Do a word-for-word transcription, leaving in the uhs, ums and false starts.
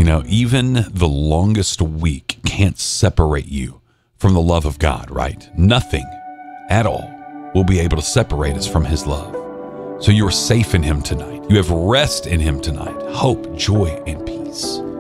You know, even the longest week can't separate you from the love of God, right? Nothing at all will be able to separate us from his love. So you are safe in him tonight. You have rest in him tonight, hope, joy, and peace.